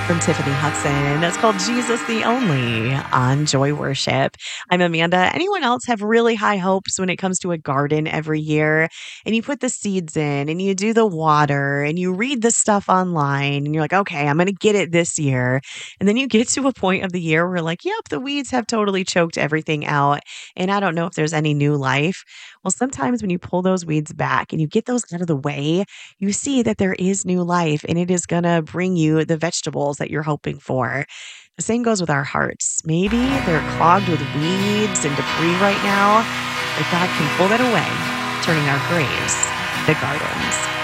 from Tiffany Hudson. That's called Jesus the Only on Joy Worship. I'm Amanda. Anyone else have really high hopes when it comes to a garden every year? And you put the seeds in and you do the water and you read the stuff online and you're like, okay, I'm going to get it this year. And then you get to a point of the year where, like, yep, the weeds have totally choked everything out. And I don't know if there's any new life. Well, sometimes when you pull those weeds back and you get those out of the way, you see that there is new life and it is going to bring you the vegetables that you're hoping for. The same goes with our hearts. Maybe they're clogged with weeds and debris right now, but God can pull that away, turning our graves into gardens.